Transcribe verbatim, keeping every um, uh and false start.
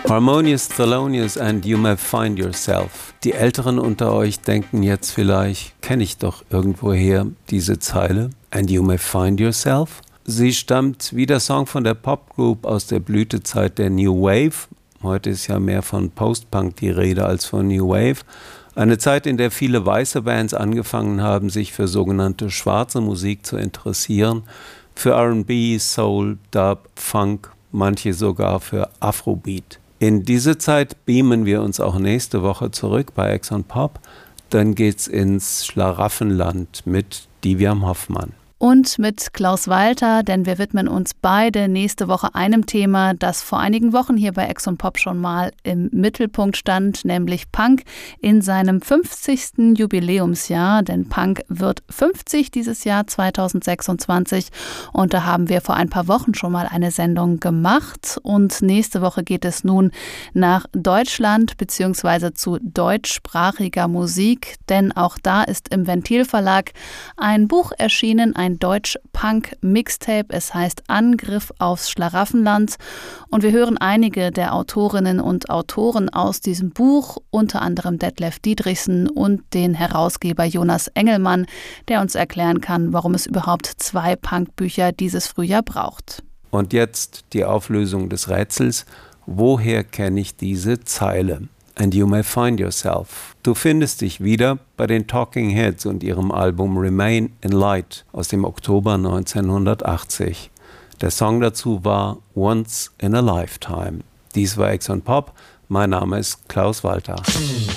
Harmonious, Thelonious and You May Find Yourself. Die Älteren unter euch denken jetzt vielleicht, kenne ich doch irgendwoher diese Zeile, And You May Find Yourself. Sie stammt wie der Song von der Popgroup aus der Blütezeit der New Wave. Heute ist ja mehr von Post-Punk die Rede als von New Wave. Eine Zeit, in der viele weiße Bands angefangen haben, sich für sogenannte schwarze Musik zu interessieren. Für R and B, Soul, Dub, Funk, manche sogar für Afrobeat. In diese Zeit beamen wir uns auch nächste Woche zurück bei Exxon Pop. Dann geht's ins Schlaraffenland mit Diviam Hoffmann. Und mit Klaus Walter, denn wir widmen uns beide nächste Woche einem Thema, das vor einigen Wochen hier bei Exxon Pop schon mal im Mittelpunkt stand, nämlich Punk in seinem fünfzigsten Jubiläumsjahr, denn Punk wird fünfzig dieses Jahr zweitausendsechsundzwanzig und da haben wir vor ein paar Wochen schon mal eine Sendung gemacht und nächste Woche geht es nun nach Deutschland bzw. zu deutschsprachiger Musik, denn auch da ist im Ventil Verlag ein Buch erschienen, ein Deutsch-Punk-Mixtape. Es heißt Angriff aufs Schlaraffenland. Und wir hören einige der Autorinnen und Autoren aus diesem Buch, unter anderem Detlef Dietrichsen und den Herausgeber Jonas Engelmann, der uns erklären kann, warum es überhaupt zwei Punk-Bücher dieses Frühjahr braucht. Und jetzt die Auflösung des Rätsels. Woher kenne ich diese Zeile? And You May Find Yourself. Du findest dich wieder bei den Talking Heads und ihrem Album Remain in Light aus dem Oktober neunzehnhundertachtzig. Der Song dazu war Once in a Lifetime. Dies war Exxon Pop. Mein Name ist Klaus Walter.